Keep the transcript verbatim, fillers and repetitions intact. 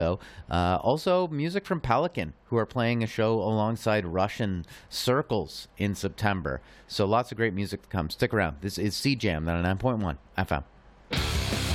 So, uh, also music from Pelican, who are playing a show alongside Russian Circles in September. So lots of great music to come. Stick around. This is C Jam ninety-nine point one F M.